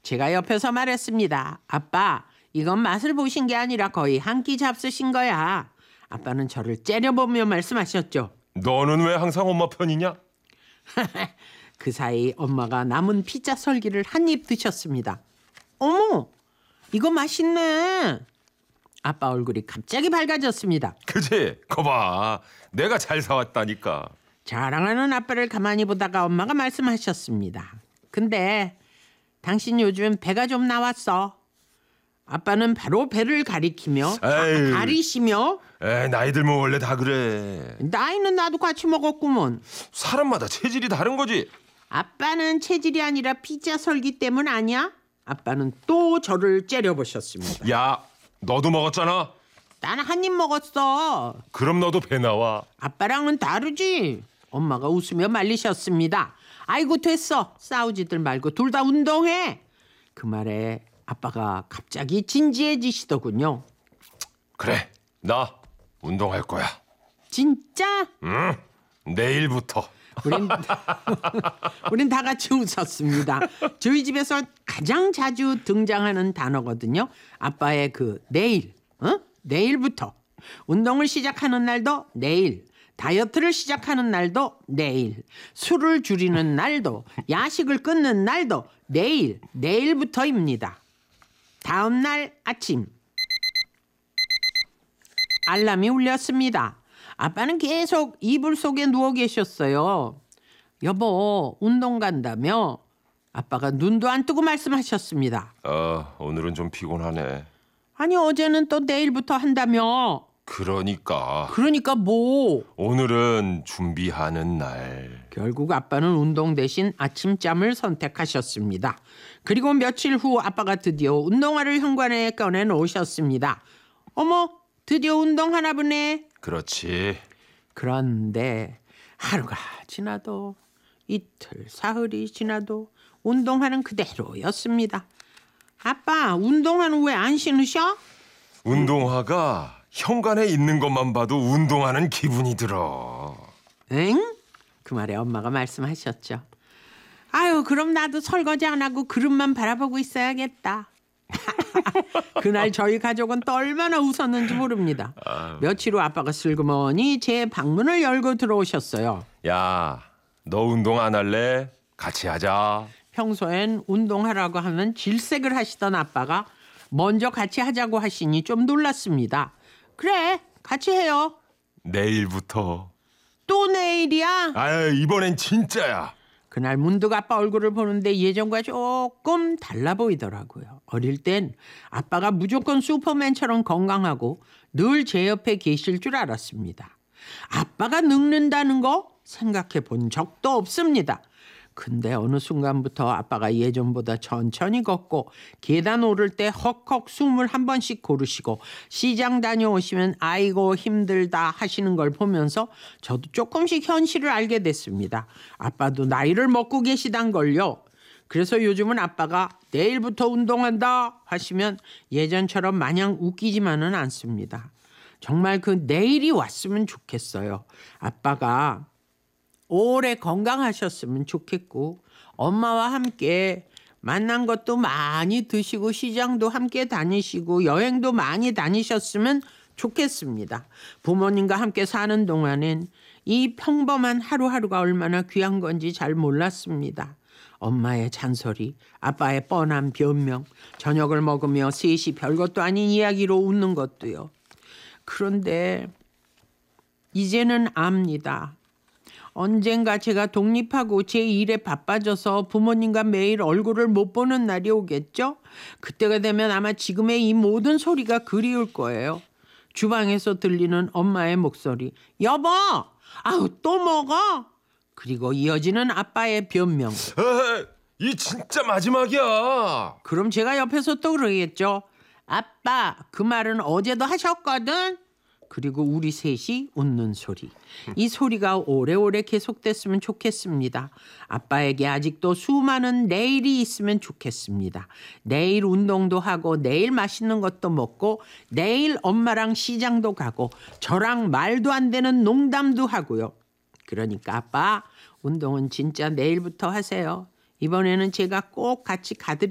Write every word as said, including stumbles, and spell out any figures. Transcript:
제가 옆에서 말했습니다. 아빠, 이건 맛을 보신 게 아니라 거의 한 끼 잡수신 거야. 아빠는 저를 째려보며 말씀하셨죠. 너는 왜 항상 엄마 편이냐? 그 사이 엄마가 남은 피자 설기를 한 입 드셨습니다. 어머, 이거 맛있네. 아빠 얼굴이 갑자기 밝아졌습니다. 그지? 거봐, 내가 잘 사왔다니까. 자랑하는 아빠를 가만히 보다가 엄마가 말씀하셨습니다. 근데 당신 요즘 배가 좀 나왔어. 아빠는 바로 배를 가리키며 에이. 가, 가리시며 에 나이 들면 원래 다 그래. 나이는 나도 같이 먹었구먼. 사람마다 체질이 다른 거지. 아빠는 체질이 아니라 피자 설기 때문 아니야? 아빠는 또 저를 째려보셨습니다. 야, 너도 먹었잖아. 나는 한 입 먹었어. 그럼 너도 배 나와. 아빠랑은 다르지. 엄마가 웃으며 말리셨습니다. 아이고 됐어. 싸우지들 말고 둘 다 운동해. 그 말에 아빠가 갑자기 진지해지시더군요. 그래, 나 운동할 거야. 진짜? 응, 내일부터. 우린, 우린 다 같이 웃었습니다. 저희 집에서 가장 자주 등장하는 단어거든요. 아빠의 그 내일, 어? 내일부터. 운동을 시작하는 날도 내일, 다이어트를 시작하는 날도 내일, 술을 줄이는 날도, 야식을 끊는 날도 내일, 내일부터입니다. 다음 날 아침 알람이 울렸습니다. 아빠는 계속 이불 속에 누워 계셨어요. 여보, 운동 간다며? 아빠가 눈도 안 뜨고 말씀하셨습니다. 아, 오늘은 좀 피곤하네. 아니, 어제는 또 내일부터 한다며? 그러니까. 그러니까 뭐? 오늘은 준비하는 날. 결국 아빠는 운동 대신 아침잠을 선택하셨습니다. 그리고 며칠 후 아빠가 드디어 운동화를 현관에 꺼내놓으셨습니다. 어머, 드디어 운동하나 보네. 그렇지. 그런데 하루가 지나도 이틀, 사흘이 지나도 운동화는 그대로였습니다. 아빠, 운동화는 왜 안 신으셔? 운동화가 현관에 있는 것만 봐도 운동하는 기분이 들어. 응? 그 말에 엄마가 말씀하셨죠. 아유, 그럼 나도 설거지 안 하고 그릇만 바라보고 있어야겠다. 그날 저희 가족은 또 얼마나 웃었는지 모릅니다. 며칠 후 아빠가 슬그머니 제 방문을 열고 들어오셨어요. 야, 너 운동 안 할래? 같이 하자. 평소엔 운동하라고 하면 질색을 하시던 아빠가 먼저 같이 하자고 하시니 좀 놀랐습니다. 그래, 같이 해요. 내일부터. 또 내일이야? 아, 이번엔 진짜야. 그날 문득 아빠 얼굴을 보는데 예전과 조금 달라 보이더라고요. 어릴 땐 아빠가 무조건 슈퍼맨처럼 건강하고 늘 제 옆에 계실 줄 알았습니다. 아빠가 늙는다는 거 생각해 본 적도 없습니다. 근데 어느 순간부터 아빠가 예전보다 천천히 걷고 계단 오를 때 헉헉 숨을 한 번씩 고르시고 시장 다녀오시면 아이고 힘들다 하시는 걸 보면서 저도 조금씩 현실을 알게 됐습니다. 아빠도 나이를 먹고 계시단 걸요. 그래서 요즘은 아빠가 내일부터 운동한다 하시면 예전처럼 마냥 웃기지만은 않습니다. 정말 그 내일이 왔으면 좋겠어요. 아빠가 오래 건강하셨으면 좋겠고 엄마와 함께 만난 것도 많이 드시고 시장도 함께 다니시고 여행도 많이 다니셨으면 좋겠습니다. 부모님과 함께 사는 동안엔 이 평범한 하루하루가 얼마나 귀한 건지 잘 몰랐습니다. 엄마의 잔소리, 아빠의 뻔한 변명, 저녁을 먹으며 셋이 별것도 아닌 이야기로 웃는 것도요. 그런데 이제는 압니다. 언젠가 제가 독립하고 제 일에 바빠져서 부모님과 매일 얼굴을 못 보는 날이 오겠죠? 그때가 되면 아마 지금의 이 모든 소리가 그리울 거예요. 주방에서 들리는 엄마의 목소리. 여보! 아우 또 먹어? 그리고 이어지는 아빠의 변명. 에이, 이 진짜 마지막이야. 그럼 제가 옆에서 또 그러겠죠. 아빠, 그 말은 어제도 하셨거든? 그리고 우리 셋이 웃는 소리. 이 소리가 오래오래 계속됐으면 좋겠습니다. 아빠에게 아직도 수많은 내일이 있으면 좋겠습니다. 내일 운동도 하고 내일 맛있는 것도 먹고 내일 엄마랑 시장도 가고 저랑 말도 안 되는 농담도 하고요. 그러니까 아빠, 운동은 진짜 내일부터 하세요. 이번에는 제가 꼭 같이 가드릴게요.